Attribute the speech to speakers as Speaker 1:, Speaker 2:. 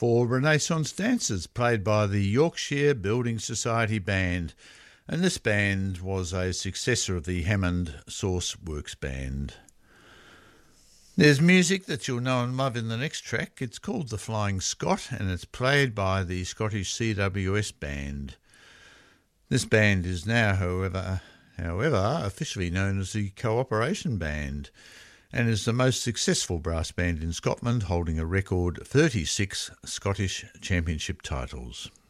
Speaker 1: for Renaissance dancers, played by the Yorkshire Building Society Band, and this band was a successor of the Hammond Source Works Band. There's music that you'll know and love in the next track. It's called The Flying Scot, and it's played by the Scottish CWS Band. This band is now, however, officially known as the Cooperation Band, and is the most successful brass band in Scotland, holding a record 36 Scottish Championship titles.